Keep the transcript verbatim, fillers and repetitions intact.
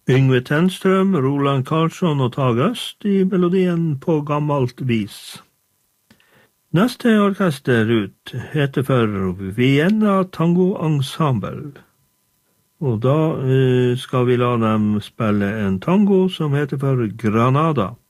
Yngve Tenstrøm, Roland Karlsson og Tage Øst i melodien På gammalt vis. Neste orkester ut heter for Vienna Tango Ensemble. Og da uh, skal vi la dem spille en tango som heter for Granada.